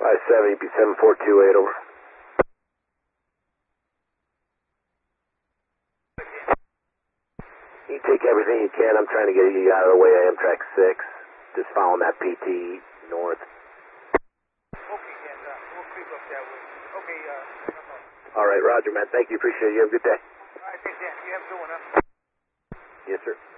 570, be 7428 over. You take everything you can. I'm trying to get you out of the way of Amtrak 6. Just following that PT north. Okay, Ken. We'll creep up that way. Okay, All right, roger, man. Thank you. Appreciate it. You have a good day. All right, thanks, Dan. You have a good one, huh? Yes, sir.